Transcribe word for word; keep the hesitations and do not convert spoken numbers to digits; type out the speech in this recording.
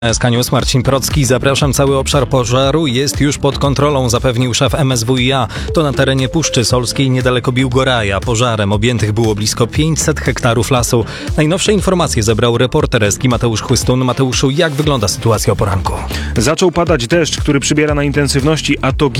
S K News, Marcin Procki. Zapraszam. Cały obszar pożaru jest już pod kontrolą, zapewnił szef M S W i A. To na terenie Puszczy Solskiej, niedaleko Biłgoraja. Pożarem objętych było blisko pięćset hektarów lasu. Najnowsze informacje zebrał reporter Eski Mateusz Chłystun. Mateuszu, jak wygląda sytuacja o poranku? Zaczął padać deszcz, który przybiera na intensywności, a to